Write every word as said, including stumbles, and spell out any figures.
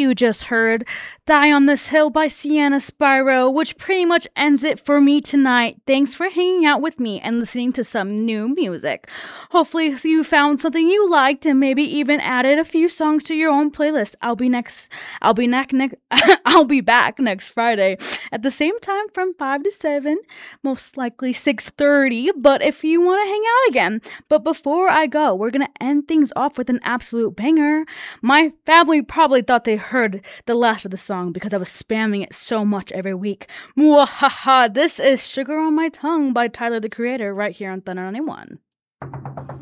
You just heard Die on This Hill by Sienna Spyro, which pretty much ends it for me tonight. Thanks for hanging out with me and listening to some new music. Hopefully you found something you liked and maybe even added a few songs to your own playlist. I'll be next I'll be next next I'll be back next Friday at the same time from five to seven, most likely six thirty, but if you want to hang out again. But before I go, we're going to end things off with an absolute banger. My family probably thought they heard the last of the song because I was spamming it so much every week. Mwahaha, this is Sugar on My Tongue by Tyler the Creator right here on Thunder ninety-one.